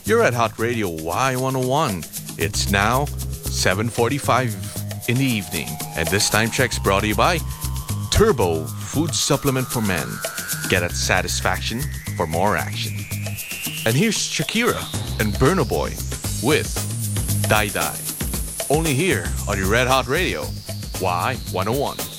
You're at Hot Radio Y101. It's now 7:45 in the evening, and this time check's brought to you by Turbo Food Supplement for Men. Get at satisfaction for more action. And here's Shakira and Burna Boy with Die Die. Only here on your Red Hot Radio Y101.